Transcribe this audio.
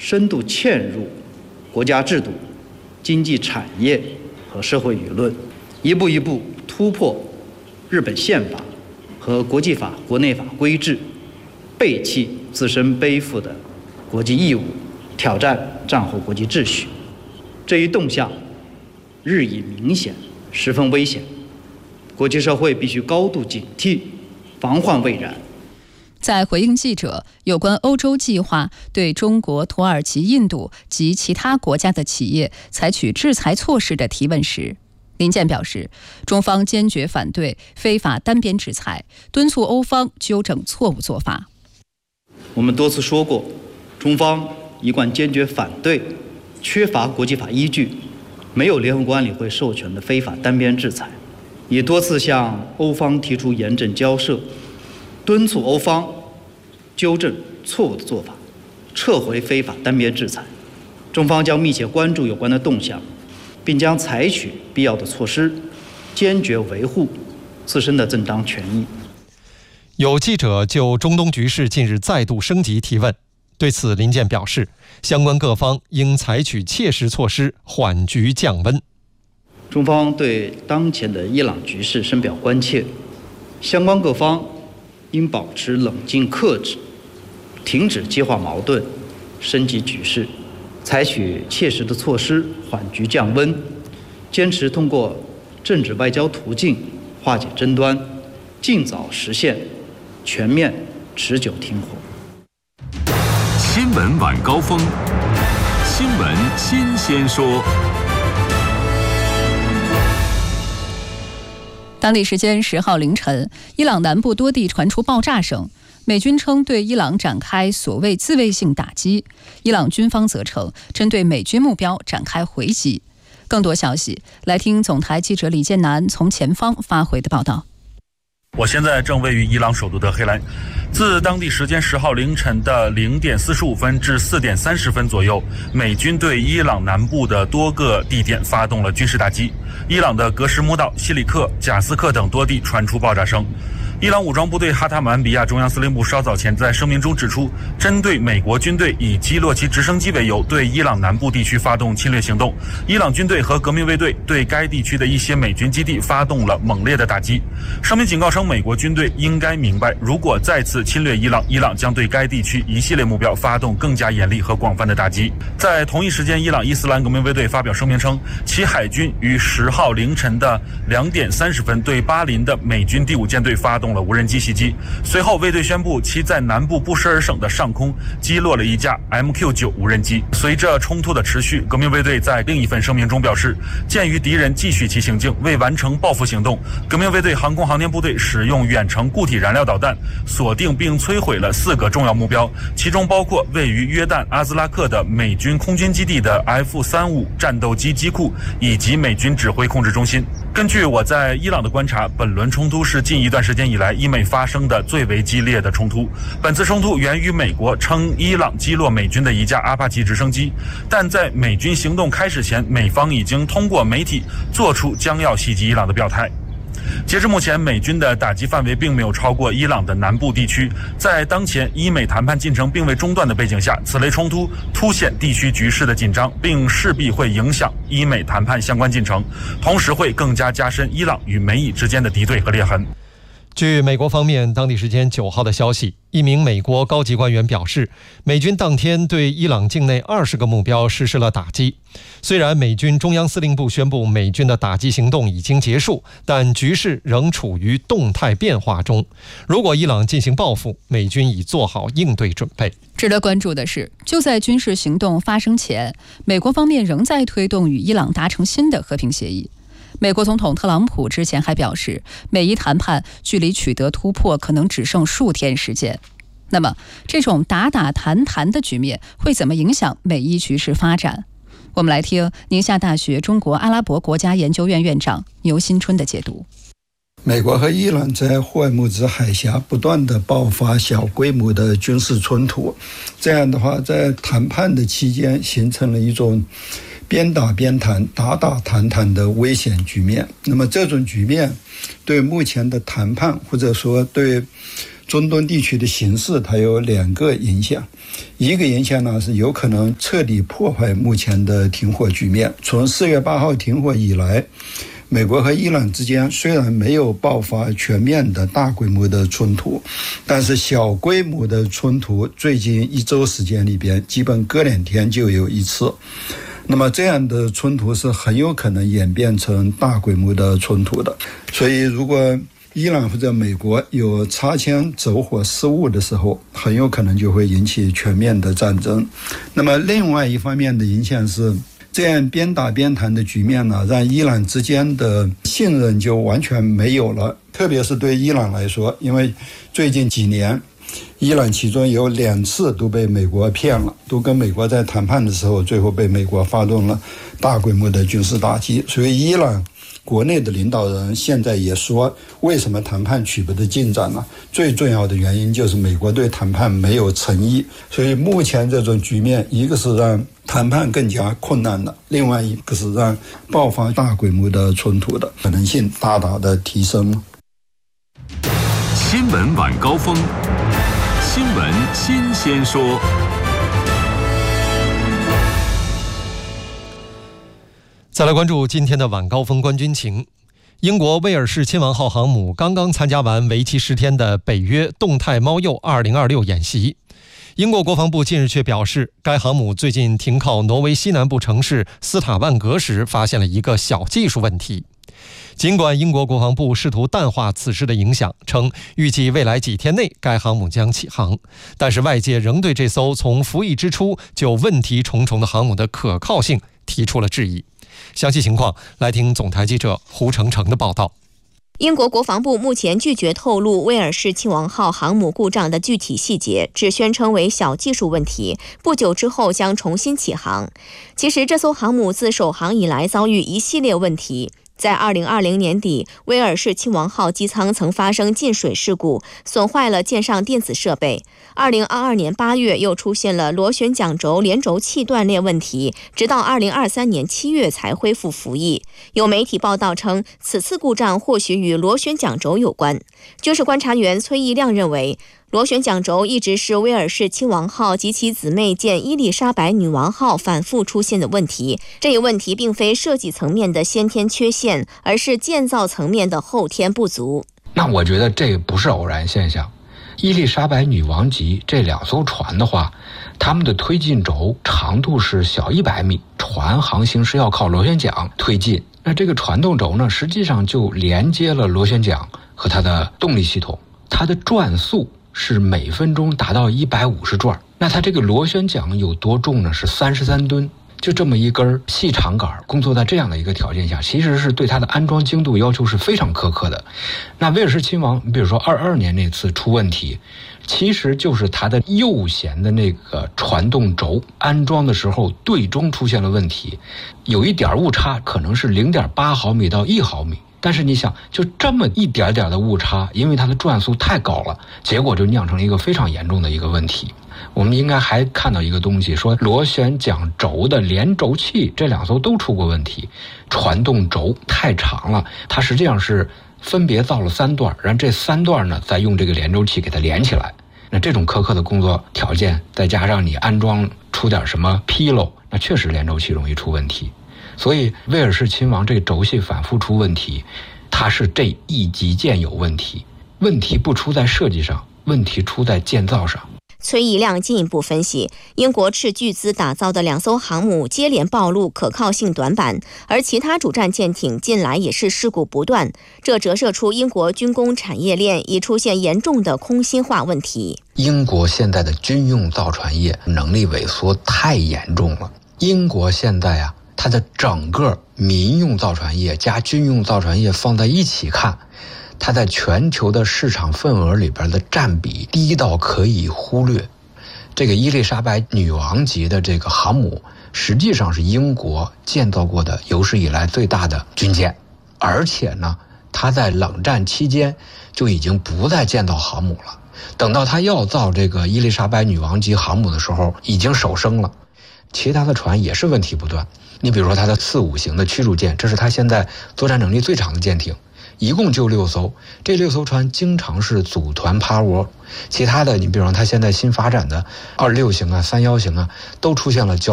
深度嵌入国家制度、经济产业和社会舆论，一步一步突破日本宪法和国际法、国内法规制，背弃自身背负的国际义务，挑战战后国际秩序。这一动向日益明显，十分危险，国际社会必须高度警惕，防患未然。 在回应记者有关欧洲计划对中国、土耳其、印度及其他国家的企业采取制裁措施的提问时，林健表示，中方坚决反对非法单边制裁，敦促欧方纠正错误做法。 我们多次说过，中方一贯坚决反对缺乏国际法依据、没有联合国安理会授权的非法单边制裁，也多次向欧方提出严正交涉，敦促欧方纠正错误的做法，撤回非法单边制裁。中方将密切关注有关的动向，并将采取必要的措施，坚决维护自身的正当权益。 有记者就中东局势近日再度升级提问，对此林健表示，相关各方应采取切实措施，缓局降温。 中方对当前的伊朗局势深表关切，相关各方应保持冷静克制，停止激化矛盾，升级局势，采取切实的措施缓局降温，坚持通过政治外交途径化解争端，尽早实现全面持久停火。 新闻晚高峰，新闻新鲜说。 当地时间10号凌晨，伊朗南部多地传出爆炸声，美军称对伊朗展开所谓自卫性打击，伊朗军方则称针对美军目标展开回击。更多消息，来听总台记者李建南从前方发回的报道。 我现在正位于伊朗首都德黑兰。自当地时间10号凌晨的0点45分至4点30分左右，美军对伊朗南部的多个地点发动了军事打击。伊朗的格什木道、西里克、贾斯克等多地传出爆炸声。伊朗武装部队哈塔姆安比亚中央司令部稍早前在声明中指出，针对美国军队以击落其直升机为由，对伊朗南部地区发动侵略行动。伊朗军队和革命卫队对该地区的一些美军基地发动了猛烈的打击。声明警告称，美国军队应该明白，如果再次侵略伊朗，伊朗将对该地区一系列目标发动更加严厉和广泛的打击。在同一时间，伊朗伊斯兰革命卫队发表声明称，其海军于10号凌晨的2点30分对巴林的美军第5舰队发动了无人机袭击。随后，卫队宣布其在南部布什尔省的上空击落了一架 MQ-9 无人机。随着冲突的持续，革命卫队在另一份声明中表示，鉴于敌人继续其行径，为完成报复行动，革命卫队航空航天部队使用远程固体燃料导弹锁定并摧毁了4个重要目标，其中包括位于约旦阿兹拉克的美军空军基地的 F-35战斗机机库以及美军指挥控制中心。根据我在伊朗的观察，本轮冲突是近一段时间以来伊美发生的最为激烈的冲突。本次冲突源于美国称伊朗击落美军的一架阿帕奇直升机，但在美军行动开始前，美方已经通过媒体做出将要袭击伊朗的表态。截至目前，美军的打击范围并没有超过伊朗的南部地区。在当前伊美谈判进程并未中断的背景下，此类冲突凸显地区局势的紧张，并势必会影响伊美谈判相关进程，同时会更加加深伊朗与美以之间的敌对和裂痕。 据美国方面当地时间9号的消息，一名美国高级官员表示，美军当天对伊朗境内20个目标实施了打击。虽然美军中央司令部宣布美军的打击行动已经结束，但局势仍处于动态变化中。如果伊朗进行报复，美军已做好应对准备。 值得关注的是，就在军事行动发生前，美国方面仍在推动与伊朗达成新的和平协议。美国总统特朗普之前还表示，美伊谈判距离取得突破可能只剩数天时间。那么，这种打打谈谈的局面会怎么影响美伊局势发展？我们来听宁夏大学中国阿拉伯国家研究院院长牛新春的解读。 美国和伊朗在霍尔木兹海峡不断的爆发小规模的军事冲突，这样的话，在谈判的期间形成了一种边打边谈、打打谈谈的危险局面。那么这种局面对目前的谈判，或者说对中东地区的形势它有2个影响。一个影响呢是有可能彻底破坏目前的停火局面。从4月8号停火以来，美国和伊朗之间虽然没有爆发全面的大规模的冲突，但是小规模的冲突最近1周时间里边基本隔2天就有一次。那么这样的冲突是很有可能演变成大规模的冲突的。所以如果伊朗或者美国有擦枪走火失误的时候，很有可能就会引起全面的战争。那么另外一方面的影响是，这样边打边谈的局面呢，让伊朗之间的信任就完全没有了。特别是对伊朗来说，因为最近几年伊朗其中有2次都被美国骗了，都跟美国在谈判的时候，最后被美国发动了大规模的军事打击。所以伊朗国内的领导人现在也说，为什么谈判取不得进展呢？最重要的原因就是美国对谈判没有诚意。所以目前这种局面，一个是让谈判更加困难了，另外一个是让爆发大规模的冲突的可能性大大的提升了。 新闻晚高峰，新闻新鲜说。 再来关注今天的晚高峰观军情。英国威尔士亲王号航母刚刚参加完为期10天的北约动态猫鼬2026演习。英国国防部近日却表示，该航母最近停靠挪威西南部城市斯塔万格时发现了一个小技术问题。尽管英国国防部试图淡化此事的影响，称预计未来几天内该航母将起航，但是外界仍对这艘从服役之初就问题重重的航母的可靠性提出了质疑。详细情况来听总台记者胡成成的报道。 英国国防部目前拒绝透露威尔士亲王号航母故障的具体细节，只宣称为小技术问题，不久之后将重新起航。其实这艘航母自首航以来遭遇一系列问题。在2020年底，威尔士亲王号机舱曾发生进水事故，损坏了舰上电子设备。2022年8月又出现了螺旋桨轴连轴器断裂问题，直到2023年7月才恢复服役。有媒体报道称，此次故障或许与螺旋桨轴有关。军事观察员崔义亮认为，螺旋桨轴一直是威尔士亲王号及其姊妹舰伊丽莎白女王号反复出现的问题。这一问题并非设计层面的先天缺陷，而是建造层面的后天不足。 那我觉得这不是偶然现象。伊丽莎白女王级这2艘船的话，它们的推进轴长度是小100米，船航行是要靠螺旋桨推进。那这个传动轴呢，实际上就连接了螺旋桨和它的动力系统，它的转速是每分钟达到150转。那它这个螺旋桨有多重呢？是33吨。就这么一根细长杆工作在这样的一个条件下，其实是对它的安装精度要求是非常苛刻的。那威尔士亲王比如说22年那次出问题，其实就是它的右舷的那个传动轴安装的时候对中出现了问题，有一点误差，可能是0.8毫米到1毫米。但是你想，就这么一点点的误差，因为它的转速太高了，结果就酿成了一个非常严重的一个问题。我们应该还看到一个东西，说螺旋桨轴的连轴器这2艘都出过问题，传动轴太长了，它实际上是分别造了3段，然后这3段呢再用这个连轴器给它连起来。那这种苛刻的工作条件，再加上你安装出点什么纰漏，那确实连轴器容易出问题。所以威尔士亲王这个轴系反复出问题，它是这一级舰有问题，问题不出在设计上，问题出在建造上。 崔义亮进一步分析，英国斥巨资打造的2艘航母接连暴露可靠性短板，而其他主战舰艇近来也是事故不断，这折射出英国军工产业链已出现严重的空心化问题。 英国现在的军用造船业能力萎缩太严重了。英国现在它的整个民用造船业加军用造船业放在一起看，它在全球的市场份额里边的占比低到可以忽略。这个伊丽莎白女王级的这个航母实际上是英国建造过的有史以来最大的军舰，而且呢，它在冷战期间就已经不再建造航母了。等到它要造这个伊丽莎白女王级航母的时候，已经首升了。其他的船也是问题不断。你比如说它的4-5型的驱逐舰，这是它现在作战能力最长的舰艇， 一共就6艘，这6艘船经常是组团趴窝。其他的，你比方它现在新发展的26型啊、31型啊，都出现了交